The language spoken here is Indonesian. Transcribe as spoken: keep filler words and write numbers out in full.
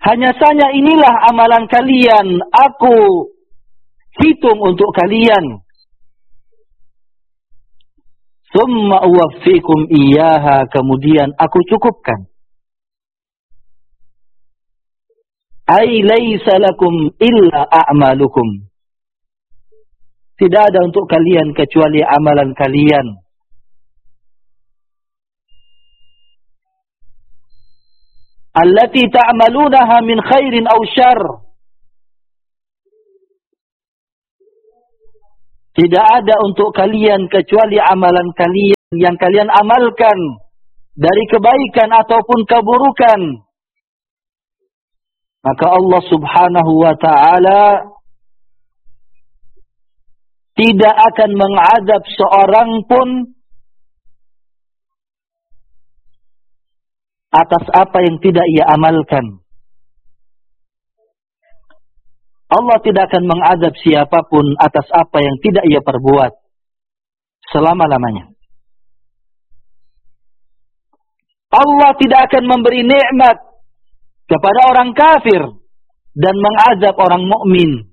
Hanya saja inilah amalan kalian, aku hitung untuk kalian. Tsumma uwaffikum iyyaha, kemudian aku cukupkan. Ai laisa lakum illa a'malukum. Tidak ada untuk kalian kecuali amalan kalian. Allati ta'malunaha min khairin aw syarr. Tidak ada untuk kalian kecuali amalan kalian yang kalian amalkan dari kebaikan ataupun keburukan. Maka Allah Subhanahu wa ta'ala tidak akan mengadab seorang pun atas apa yang tidak ia amalkan. Allah tidak akan mengadab siapapun atas apa yang tidak ia perbuat selama-lamanya. Allah tidak akan memberi nikmat kepada orang kafir dan mengadab orang mukmin.